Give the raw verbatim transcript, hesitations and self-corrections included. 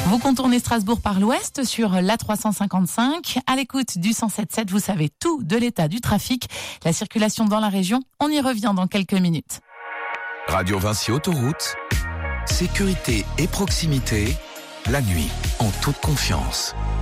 Vous contournez Strasbourg par l'ouest sur l'A trois cent cinquante-cinq. À l'écoute du cent sept sept, vous savez tout de l'état du trafic, la circulation dans la région. On y revient dans quelques minutes. Radio Vinci Autoroute, sécurité et proximité, la nuit, en toute confiance.